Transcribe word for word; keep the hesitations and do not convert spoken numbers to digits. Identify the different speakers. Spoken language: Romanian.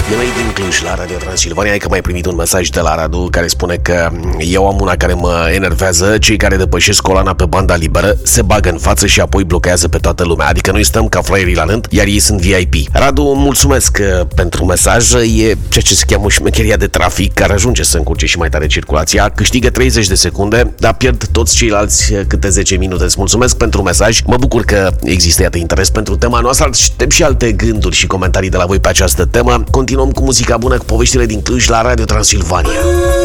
Speaker 1: E mai din Cluj la Radio Transilvania. Hai că mai primit un mesaj de la Radu care spune că eu am una care mă enervează. Cei care depășesc coloana pe banda liberă se bagă în față și apoi blochează pe toată lumea. Adică noi stăm ca fraierii la rând, iar ei sunt V I P. Radu, mulțumesc pentru mesaj. E ceea ce se cheamă șmecheria de trafic, care ajunge să încurce și mai tare circulația. Câștigă treizeci de secunde, dar pierd toți ceilalți câte zece minute. Îți mulțumesc pentru mesaj. Mă bucur că există, iată, interes pentru tema noastră. Aștept și alte gânduri și comentarii de la voi pe această temă. Continuăm cu muzica bună, cu poveștile din Cluj la Radio Transilvania.